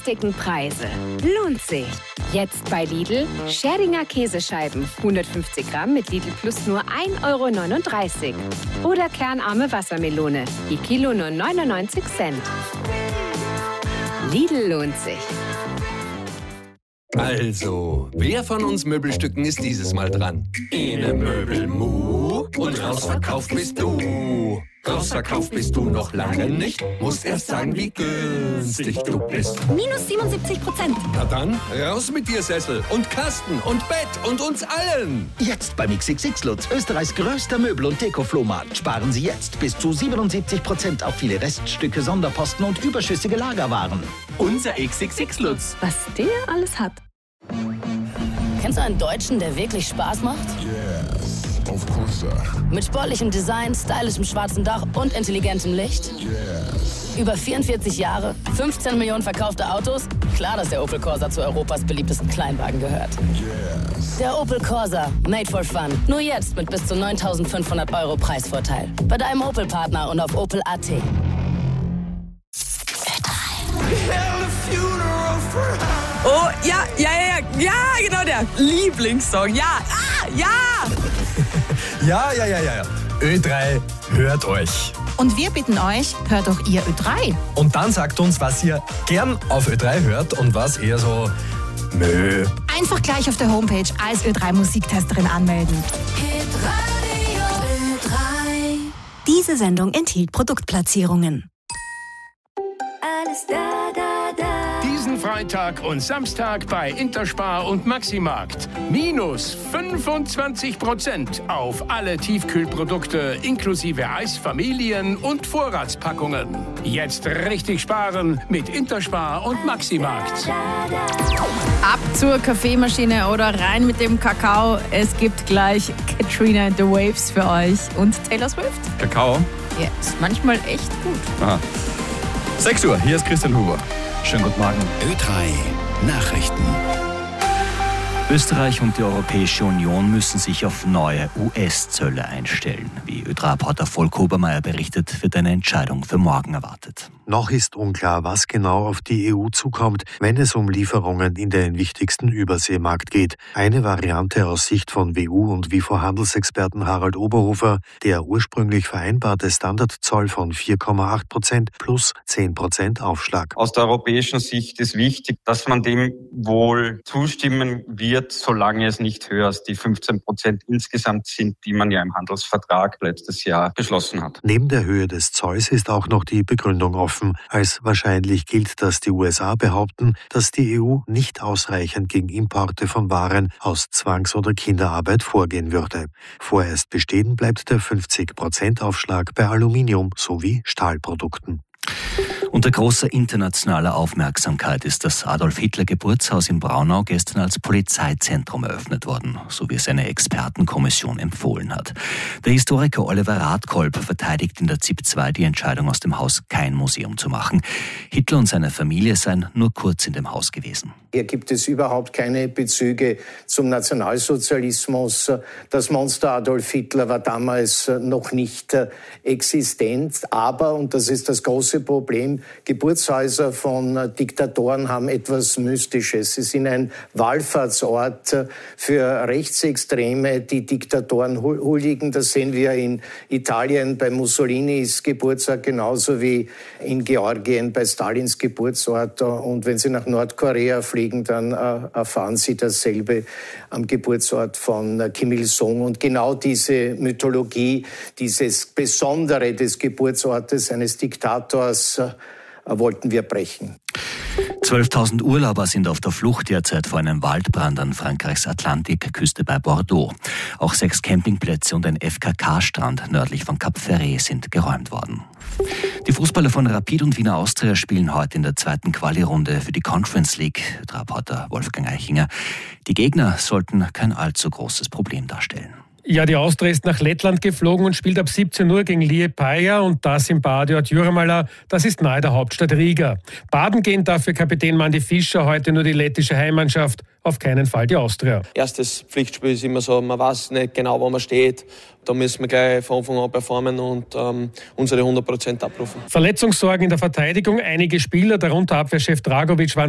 günstigen Preise. Lohnt sich. Jetzt bei Lidl Schäringer Käsescheiben 150 Gramm mit Lidl Plus nur 1,39 €. Oder kernarme Wassermelone, die Kilo nur 99 Cent. Lidl lohnt sich. Also, wer von uns Möbelstücken ist dieses Mal dran? Ene Möbelmu und rausverkauft bist du. Rausverkauft bist du noch lange nicht. Musst erst sagen, wie günstig du bist. Minus 77%. Na dann, raus mit dir, Sessel und Kasten und Bett und uns allen. Jetzt beim XXX Lutz, Österreichs größter Möbel- und Deko-Flohmarkt. Sparen Sie jetzt bis zu 77% auf viele Reststücke, Sonderposten und überschüssige Lagerwaren. Unser XXX Lutz. Was der alles hat. Kennst du einen Deutschen, der wirklich Spaß macht? Yes, of course. Mit sportlichem Design, stylischem schwarzen Dach und intelligentem Licht? Yes. Über 44 Jahre, 15 Millionen verkaufte Autos? Klar, dass der Opel Corsa zu Europas beliebtesten Kleinwagen gehört. Yes. Der Opel Corsa, made for fun. Nur jetzt mit bis zu 9.500 € Preisvorteil. Bei deinem Opel-Partner und auf opel.at. Oh, ja, genau der Lieblingssong. Ja. Ja. Ö3 hört euch. Und wir bitten euch, hört doch ihr Ö3. Und dann sagt uns, was ihr gern auf Ö3 hört und was eher so Mö. Einfach gleich auf der Homepage als Ö3 Musiktesterin anmelden. Diese Sendung enthielt Produktplatzierungen. Alles da. Diesen Freitag und Samstag bei Interspar und Maximarkt. Minus 25% auf alle Tiefkühlprodukte inklusive Eisfamilien und Vorratspackungen. Jetzt richtig sparen mit Interspar und Maximarkt. Ab zur Kaffeemaschine oder rein mit dem Kakao. Es gibt gleich Katrina and the Waves für euch und Taylor Swift. Kakao? Ja, ist manchmal echt gut. Aha. 6 Uhr, hier ist Christian Huber. Schönen guten Morgen. Ö3 Nachrichten. Österreich und die Europäische Union müssen sich auf neue US-Zölle einstellen. Wie Ö3-Reporter Volk Obermeier berichtet, wird eine Entscheidung für morgen erwartet. Noch ist unklar, was genau auf die EU zukommt, wenn es um Lieferungen in den wichtigsten Überseemarkt geht. Eine Variante aus Sicht von WU und WIFO-Handelsexperten Harald Oberhofer, der ursprünglich vereinbarte Standardzoll von 4,8% plus 10% Aufschlag. Aus der europäischen Sicht ist wichtig, dass man dem wohl zustimmen wird, solange es nicht höher als die 15% insgesamt sind, die man ja im Handelsvertrag letztes Jahr beschlossen hat. Neben der Höhe des Zolls ist auch noch die Begründung offen. Als wahrscheinlich gilt, dass die USA behaupten, dass die EU nicht ausreichend gegen Importe von Waren aus Zwangs- oder Kinderarbeit vorgehen würde. Vorerst bestehen bleibt der 50% Aufschlag bei Aluminium sowie Stahlprodukten. Unter großer internationaler Aufmerksamkeit ist das Adolf-Hitler-Geburtshaus in Braunau gestern als Polizeizentrum eröffnet worden, so wie es eine Expertenkommission empfohlen hat. Der Historiker Oliver Radkolb verteidigt in der ZIP 2 die Entscheidung, aus dem Haus kein Museum zu machen. Hitler und seine Familie seien nur kurz in dem Haus gewesen. Hier gibt es überhaupt keine Bezüge zum Nationalsozialismus. Das Monster Adolf Hitler war damals noch nicht existent. Aber, und das ist das große Problem, Geburtshäuser von Diktatoren haben etwas Mystisches. Sie sind ein Wallfahrtsort für Rechtsextreme, die Diktatoren huldigen. Das sehen wir in Italien bei Mussolinis Geburtsort genauso wie in Georgien bei Stalins Geburtsort. Und wenn Sie nach Nordkorea fliegen, dann erfahren Sie dasselbe am Geburtsort von Kim Il-sung. Und genau diese Mythologie, dieses Besondere des Geburtsortes eines Diktators wollten wir brechen. 12.000 Urlauber sind auf der Flucht derzeit vor einem Waldbrand an Frankreichs Atlantikküste bei Bordeaux. Auch 6 Campingplätze und ein FKK-Strand nördlich von Cap Ferret sind geräumt worden. Die Fußballer von Rapid und Wiener Austria spielen heute in der zweiten Quali-Runde für die Conference League, Reporter Wolfgang Eichinger. Die Gegner sollten kein allzu großes Problem darstellen. Ja, die Austria ist nach Lettland geflogen und spielt ab 17 Uhr gegen Liepaja und das im Badiort Jurmala. Das ist nahe der Hauptstadt Riga. Baden gehen dafür Kapitän Mandy Fischer, heute nur die lettische Heimmannschaft, auf keinen Fall die Austria. Erstes Pflichtspiel ist immer so, man weiß nicht genau, wo man steht. Da müssen wir gleich von Anfang an performen und unsere 100% abrufen. Verletzungssorgen in der Verteidigung. Einige Spieler, darunter Abwehrchef Dragovic, waren